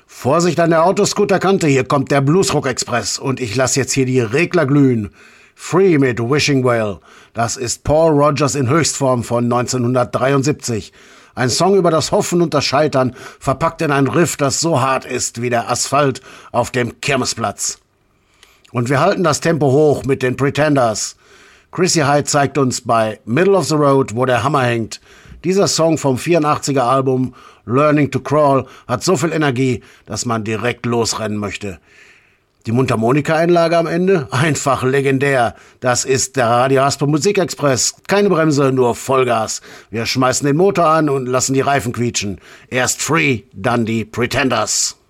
Vorsicht an der Autoscooterkante, hier kommt der Bluesrock-Express und ich lasse jetzt hier die Regler glühen. Free mit Wishing Well, das ist Paul Rodgers in Höchstform von 1973. Ein Song über das Hoffen und das Scheitern, verpackt in ein Riff, das so hart ist wie der Asphalt auf dem Kirmesplatz. Und wir halten das Tempo hoch mit den Pretenders. Chrissy Hynde zeigt uns bei Middle of the Road, wo der Hammer hängt. Dieser Song vom 84er Album Learning to Crawl hat so viel Energie, dass man direkt losrennen möchte. Die Mundharmonika-Einlage am Ende? Einfach legendär. Das ist der Radio Hasper Musikexpress. Keine Bremse, nur Vollgas. Wir schmeißen den Motor an und lassen die Reifen quietschen. Erst Free, dann die Pretenders.